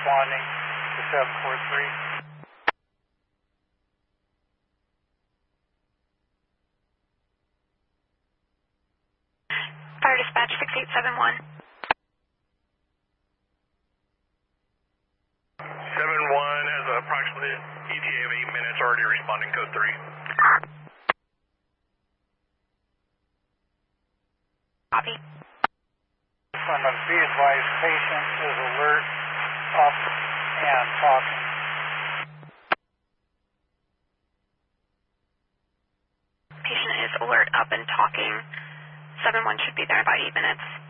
responding to 743. Fire dispatch 6871. 7-1 has approximately ETA of 8 minutes, already responding code 3. Copy. Be advised, patient is alert, up, and talking. Patient is alert, up, and talking. 7-1 should be there in about 8 minutes.